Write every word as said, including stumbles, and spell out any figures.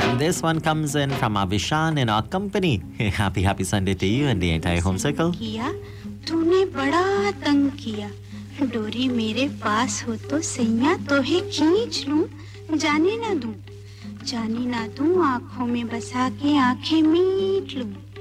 And this one comes in from Avishan in our company. Happy, happy Sunday to you and the entire home circle. किया, तूने बड़ा तंग किया, डोरी मेरे पास हो तो सैया तोहे खींच लूं, जाने ना दूं, जाने ना दूं, आँखों में बसा के आँखें मीट लूं.